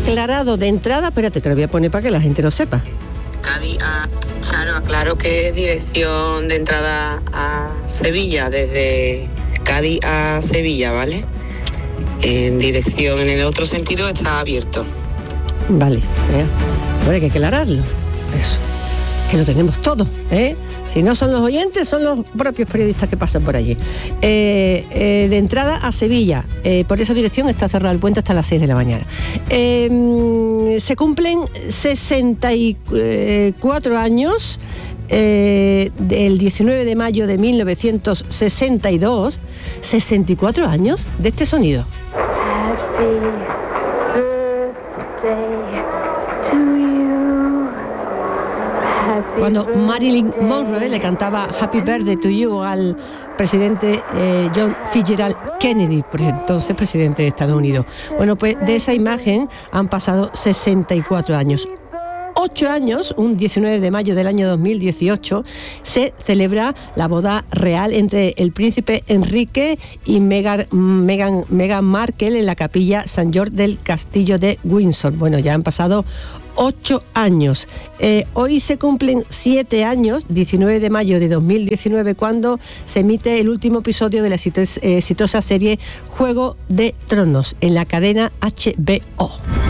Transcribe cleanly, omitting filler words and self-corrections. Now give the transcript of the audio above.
aclarado de entrada, espérate, te lo voy a poner para que la gente lo sepa. Cádiz a Charo, aclaro que es dirección de entrada a Sevilla, desde Cádiz a Sevilla, ¿vale? En dirección, en el otro sentido está abierto. Vale, bueno, hay que aclararlo, eso, que lo tenemos todo, Si no son los oyentes, son los propios periodistas que pasan por allí. De entrada a Sevilla, por esa dirección está cerrado el puente hasta las 6 de la mañana. Se cumplen 64 años del 19 de mayo de 1962, 64 años de este sonido. Cuando Marilyn Monroe le cantaba Happy Birthday to You al presidente John Fitzgerald Kennedy, por entonces presidente de Estados Unidos. Bueno, pues de esa imagen han pasado 64 años. 8 años, un 19 de mayo del año 2018, se celebra la boda real entre el príncipe Enrique y Meghan Markle en la capilla St. George del castillo de Windsor. Bueno, ya han pasado 8 años. Hoy se cumplen 7 años, 19 de mayo de 2019, cuando se emite el último episodio de la exitosa serie Juego de Tronos en la cadena HBO.